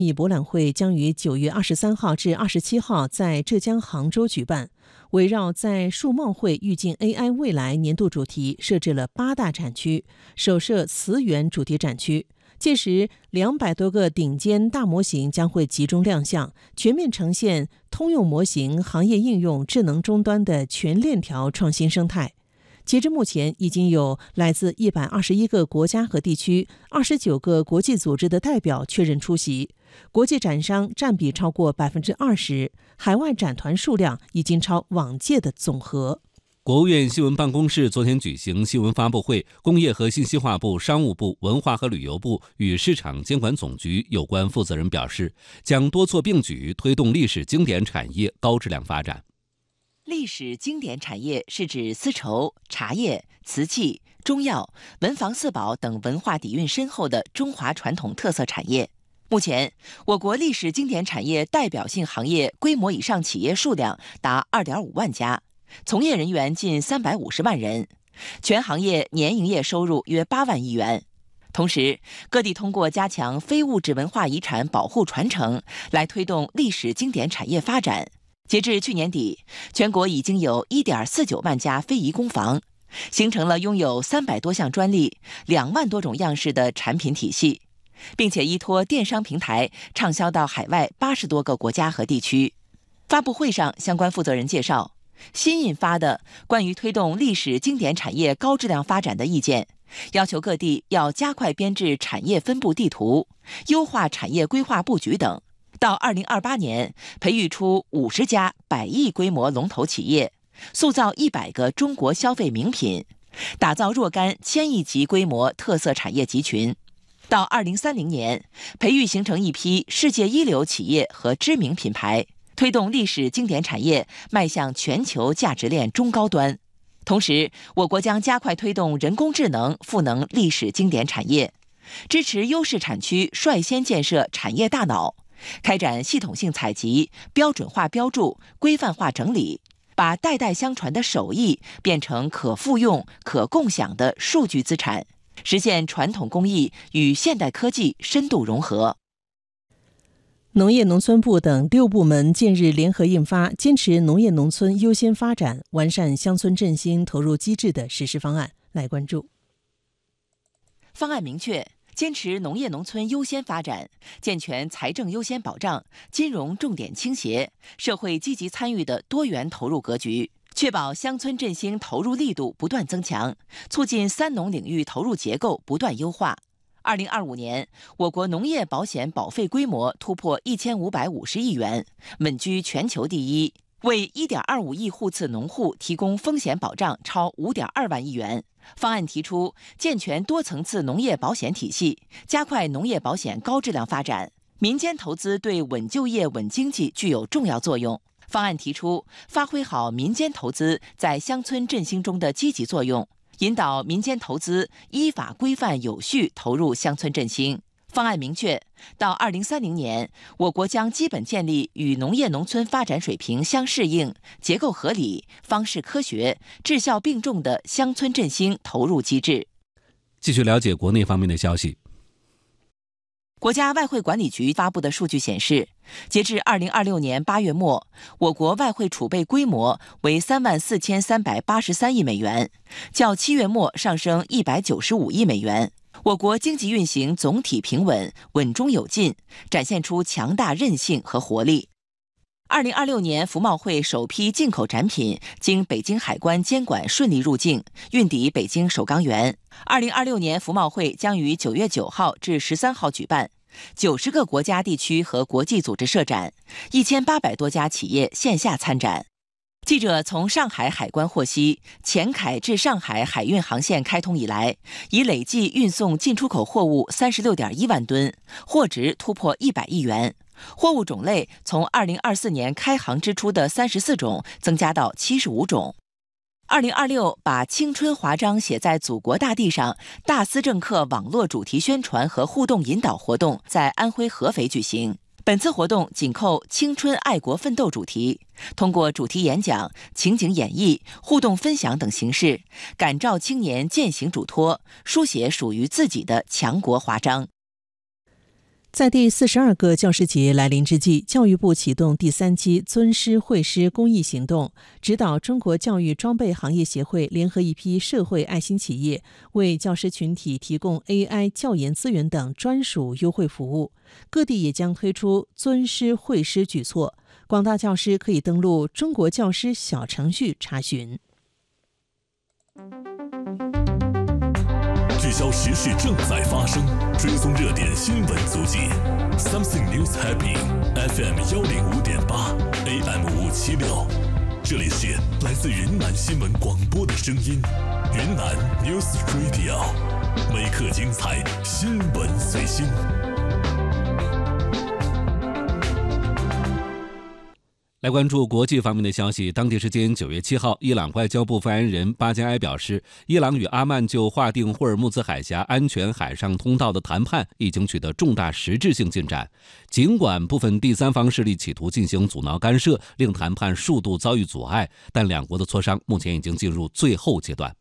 博览会将于9月23号至27号在浙江杭州举办，围绕在数贸会预见 AI 未来年度主题，设置了8大展区，首设词源主题展区。届时，200多个顶尖大模型将会集中亮相，全面呈现通用模型、行业应用、智能终端的全链条创新生态。截至目前，已经有来自121个国家和地区、29个国际组织的代表确认出席，国际展商占比超过20%，海外展团数量已经超往届的总和。 国务院新闻办公室昨天举行新闻发布会，工业和信息化部、商务部、文化和旅游部与市场监管总局有关负责人表示，将多措并举，推动历史经典产业高质量发展。 历史经典产业是指丝绸、茶叶、瓷器、中药、文房四宝等文化底蕴深厚的中华传统特色产业。目前，我国历史经典产业代表性行业规模以上企业数量达2.5万家，从业人员近350万人，全行业年营业收入约8万亿元。同时，各地通过加强非物质文化遗产保护传承，来推动历史经典产业发展。截至去年底，全国已经有1.49万家非遗工坊，形成了拥有300多项专利、2万多种样式的产品体系，并且依托电商平台畅销到海外80多个国家和地区。发布会上，相关负责人介绍，新印发的关于推动历史经典产业高质量发展的意见，要求各地要加快编制产业分布地图，优化产业规划布局等。到2028年，培育出50家100亿规模龙头企业，塑造100个中国消费名品，打造若干1000亿级规模特色产业集群。到2030年，培育形成一批世界一流企业和知名品牌，推动历史经典产业迈向全球价值链中高端。同时，我国将加快推动人工智能赋能历史经典产业，支持优势产区率先建设产业大脑，开展系统性采集、标准化标注、规范化整理，把代代相传的手艺变成可复用、可共享的数据资产，实现传统工艺与现代科技深度融合。 农业农村部等6部门近日联合印发坚持农业农村优先发展、完善乡村振兴投入机制的实施方案，来关注。 方案明确，坚持农业农村优先发展，健全财政优先保障、金融重点倾斜、社会积极参与的多元投入格局，确保乡村振兴投入力度不断增强，促进3农领域投入结构不断优化。2025年，我国农业保险保费规模突破1550亿元，稳居全球第一，为1.25亿户次农户提供风险保障超5.2万亿元。方案提出健全多层次农业保险体系，加快农业保险高质量发展。民间投资对稳就业、稳经济具有重要作用。方案提出发挥好民间投资在乡村振兴中的积极作用，引导民间投资依法规范有序投入乡村振兴。方案明确，到2030年，我国将基本建立与农业农村发展水平相适应、结构合理、方式科学、质效并重的乡村振兴投入机制。 继续了解国内方面的消息。 国家外汇管理局发布的数据显示，截至2026年8月末，我国外汇储备规模为34383亿美元，较7月末上升195亿美元。我国经济运行总体平稳，稳中有进，展现出强大韧性和活力。2026年服贸会首批进口展品经北京海关监管顺利入境，运抵北京首钢园。2026年服贸会将于9月9号至13号举办，90个国家地区和国际组织设展，1800多家企业线下参展。记者从上海海关获悉，前海至上海海运航线开通以来，已累计运送进出口货物36.1万吨，货值突破100亿元。货物种类从2024年开航之初的34种增加到75种。2026把青春华章写在祖国大地上大思政课网络主题宣传和互动引导活动在安徽合肥举行。本次活动紧扣青春爱国奋斗主题，通过主题演讲、情景演绎、互动分享等形式，感召青年践行嘱托，书写属于自己的强国华章。 在第42个教师节来临之际，教育部启动第3期尊师惠师公益行动，指导中国教育装备行业协会联合一批社会爱心企业，为教师群体提供 AI 教研资源等专属优惠服务。各地也将推出尊师惠师举措，广大教师可以登录中国教师小程序查询。 聚焦时事正在发生，追踪热点新闻足迹。Something News Happy FM 105.8 AM 576，这里是来自云南新闻广播的声音，云南 News Radio， 每刻精彩，新闻随心。 来关注国际方面的消息。当地时间9月7号，伊朗外交部发言人巴加埃表示，伊朗与阿曼就划定霍尔木兹海峡安全海上通道的谈判已经取得重大实质性进展。尽管部分第三方势力企图进行阻挠干涉，令谈判数度遭遇阻碍，但两国的磋商目前已经进入最后阶段。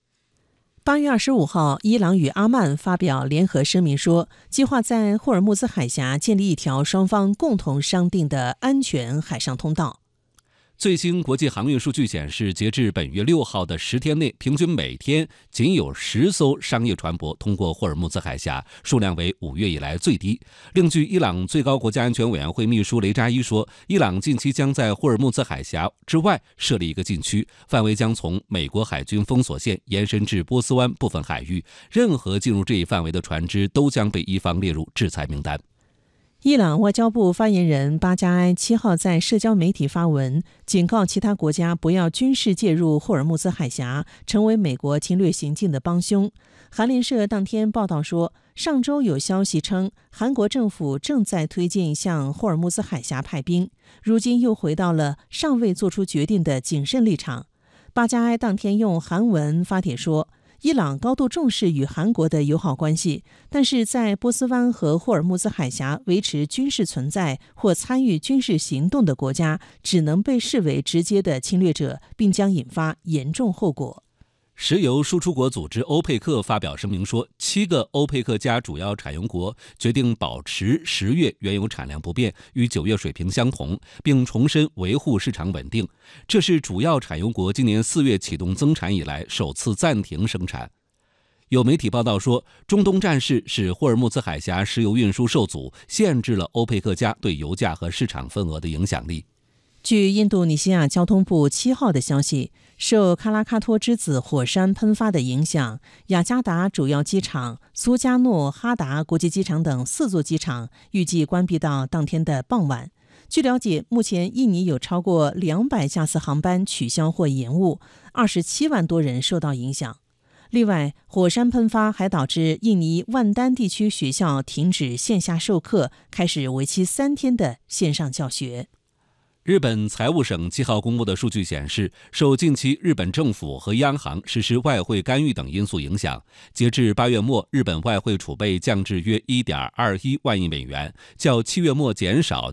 8月25号，伊朗与阿曼发表联合声明说，计划在霍尔木兹海峡建立一条双方共同商定的安全海上通道。 最新国际航运数据显示，截至本月6号的10天内，平均每天仅有10艘商业船舶通过霍尔木兹海峡，数量为5月以来最低。另据伊朗最高国家安全委员会秘书雷扎伊说，伊朗近期将在霍尔木兹海峡之外设立一个禁区，范围将从美国海军封锁线延伸至波斯湾部分海域，任何进入这一范围的船只都将被伊方列入制裁名单。 伊朗外交部发言人巴加埃7号在社交媒体发文，警告其他国家不要军事介入霍尔木兹海峡，成为美国侵略行径的帮凶。韩联社当天报道说，上周有消息称，韩国政府正在推进向霍尔木兹海峡派兵，如今又回到了尚未做出决定的谨慎立场。巴加埃当天用韩文发帖说，伊朗高度重视与韩国的友好关系，但是在波斯湾和霍尔木兹海峡维持军事存在或参与军事行动的国家，只能被视为直接的侵略者，并将引发严重后果。 石油输出国组织欧佩克发表声明说，7个欧佩克加主要产油国决定保持10月原油产量不变，与9月水平相同，并重申维护市场稳定。这是主要产油国今年4月启动增产以来首次暂停生产。有媒体报道说，中东战事使霍尔木兹海峡石油运输受阻，限制了欧佩克加对油价和市场份额的影响力。 据印度尼西亚交通部7号的消息，受喀拉喀托之子火山喷发的影响，雅加达主要机场、苏加诺哈达国际机场等4座机场预计关闭到当天的傍晚。据了解，目前印尼有超过200架次航班取消或延误，27万多人受到影响。另外，火山喷发还导致印尼万丹地区学校停止线下授课，开始为期3天的线上教学。 日本财务省7号公布的数据显示，受近期日本政府和央行实施外汇干预等因素影响，截至8月末，日本外汇储备降至约 1.21 万亿美元，较7月末减少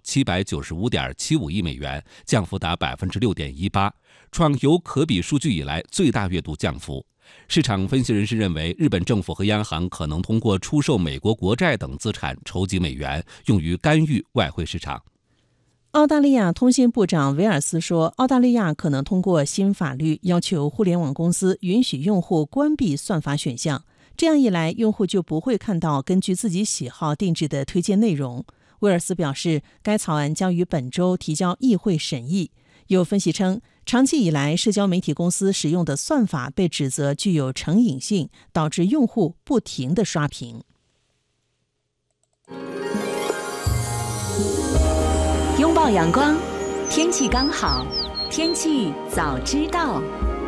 795.75 亿美元，降幅达 6.18%， 创有可比数据以来最大月度降幅。市场分析人士认为，日本政府和央行可能通过出售美国国债等资产筹集美元，用于干预外汇市场。 澳大利亚通信部长维尔斯说，澳大利亚可能通过新法律要求互联网公司允许用户关闭算法选项，这样一来，用户就不会看到根据自己喜好定制的推荐内容。威尔斯表示，该草案将于本周提交议会审议。有分析称，长期以来，社交媒体公司使用的算法被指责具有成瘾性，导致用户不停地刷屏。 拥抱阳光，天气刚好，天气早知道。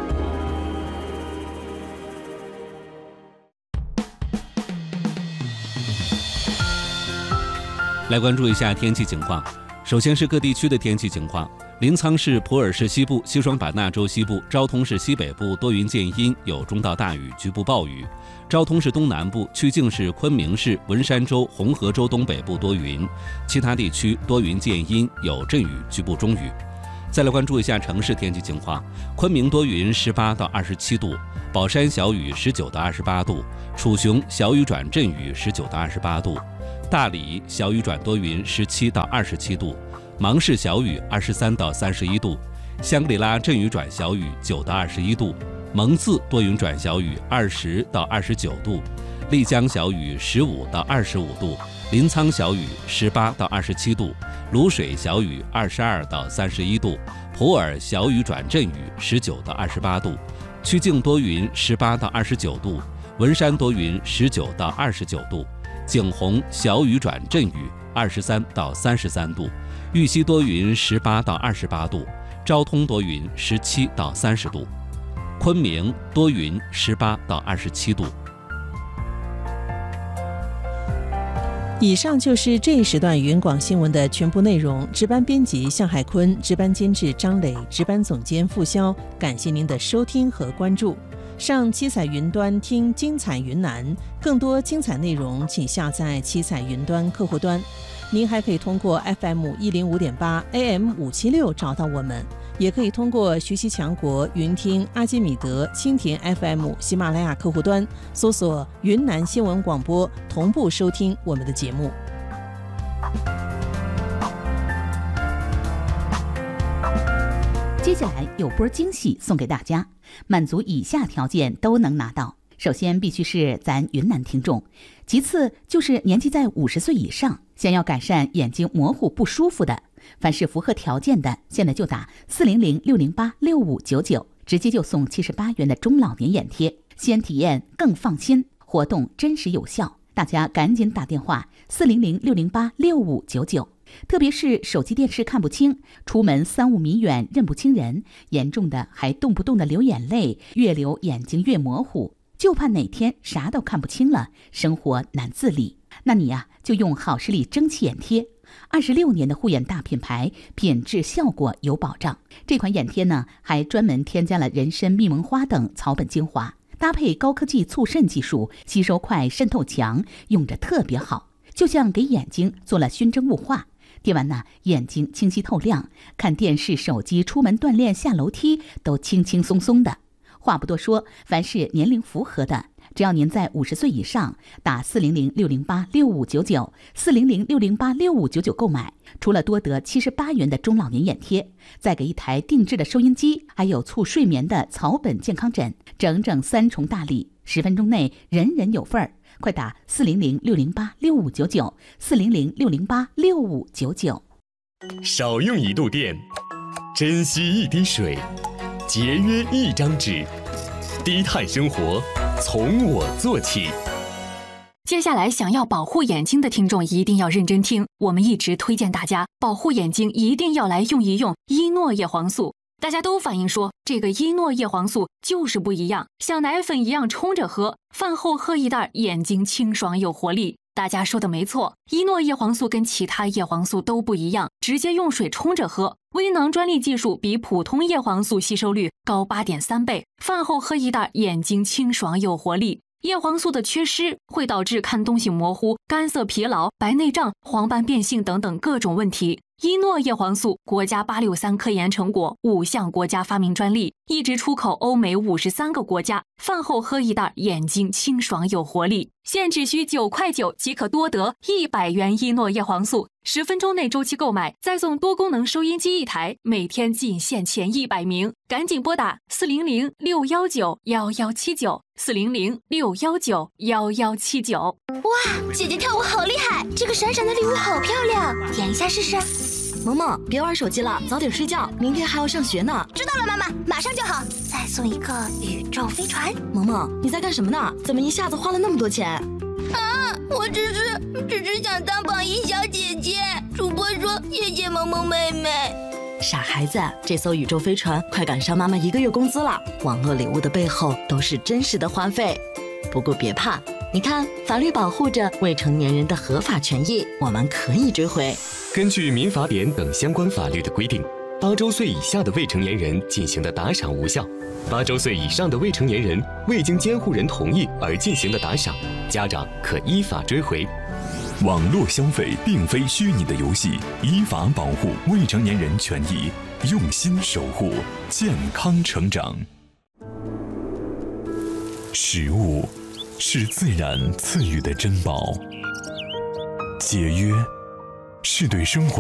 来关注一下天气情况。首先是各地区的天气情况。临沧市、普洱市西部、西双版纳州西部、昭通市西北部多云见阴，有中到大雨，局部暴雨。昭通市东南部、曲靖市、昆明市、文山州、红河州东北部多云，其他地区多云见阴，有阵雨，局部中雨。再来关注一下城市天气情况。昆明多云18到27度，宝山小雨19到28度，楚雄小雨转阵雨19到28度， 大理小雨转多云17到27度，芒市小雨23到31度，香格里拉阵雨转小雨9到21度，蒙自多云转小雨20到29度，丽江小雨15到25度，临沧小雨18到27度，卤水小雨22到31度，普洱小雨转阵雨19到28度，曲靖多云18到29度，文山多云19到29度，景洪小雨转阵雨23到33度，玉溪多云18到28度，昭通多云17到30度，昆明多云18到27度。 以上就是这一时段云广新闻的全部内容。值班编辑向海坤，值班监制张磊，值班总监付潇。感谢您的收听和关注。上七彩云端听精彩云南，更多精彩内容请下载七彩云端客户端。您还可以通过 FM105.8 AM576 找到我们，也可以通过学习强国云听、阿基米德、蜻蜓 FM、喜马拉雅客户端搜索云南新闻广播，同步收听我们的节目。 接下来有波惊喜送给大家，满足以下条件都能拿到。首先必须是咱云南听众，其次就是年纪在50岁以上，想要改善眼睛模糊不舒服的，凡是符合条件的，现在就打400-608-6599，直接就送78元的中老年眼贴，先体验更放心，活动真实有效，大家赶紧打电话400-608-6599。特别是手机电视看不清，出门3-5米远认不清人，严重的还动不动的流眼泪，越流眼睛越模糊，就怕哪天啥都看不清了，生活难自理。那你呀，就用好视力蒸汽眼贴，26年的护眼大品牌，品质效果有保障。这款眼贴呢，还专门添加了人参、蜜蒙花等草本精华，搭配高科技促渗技术，吸收快、渗透强，用着特别好，就像给眼睛做了熏蒸雾化。贴完呢，眼睛清晰透亮，看电视、手机、出门锻炼、下楼梯都轻轻松松的。话不多说，凡是年龄符合的，只要您在50岁以上，打400-608-6599 400-608-6599购买，除了多得78元的中老年眼贴，再给一台定制的收音机，还有促睡眠的草本健康枕，整整3重大礼，10分钟内人人有份儿。快打400-608-6599 400-608-6599。 少用1度电，珍惜1滴水，节约1张纸，低碳生活从我做起。 接下来想要保护眼睛的听众一定要认真听，我们一直推荐大家保护眼睛一定要来用一用伊诺叶黄素。大家都反映说这个伊诺叶黄素就是不一样，像奶粉一样冲着喝，饭后喝一袋，眼睛清爽有活力。大家说的没错，伊诺叶黄素跟其他叶黄素都不一样，直接用水冲着喝，微囊专利技术比普通叶黄素吸收率高8.3倍，饭后喝一袋，眼睛清爽有活力。叶黄素的缺失会导致看东西模糊、干涩疲劳、白内障、黄斑变性等等各种问题。伊诺叶黄素国家863科研成果，5项国家发明专利，一直出口欧美53个国家。饭后喝一袋，眼睛清爽有活力。现只需9.9块即可多得100元伊诺叶黄素，10分钟内周期购买，再送多功能收音机1台，每天仅限前100名，赶紧拨打400-619-1179 400-619-1179。 哇，姐姐跳舞好厉害，这个闪闪的礼物好漂亮，点一下试试。 萌萌，别玩手机了，早点睡觉，明天还要上学呢。 知道了，妈妈，马上就好。再送一个宇宙飞船。 萌萌，你在干什么呢？怎么一下子花了那么多钱？ 啊，我只是想当榜一小姐姐。主播说谢谢萌萌妹妹。 傻孩子，这艘宇宙飞船快赶上妈妈1个月工资了。网络礼物的背后都是真实的花费。不过别怕，你看，法律保护着未成年人的合法权益，我们可以追回。 根据民法典等相关法律的规定，8周岁以下的未成年人进行的打赏无效，8周岁以上的未成年人未经监护人同意而进行的打赏，家长可依法追回。 网络消费并非虚拟的游戏，依法保护未成年人权益，用心守护健康成长。食物是自然赐予的珍宝， 节约是对生活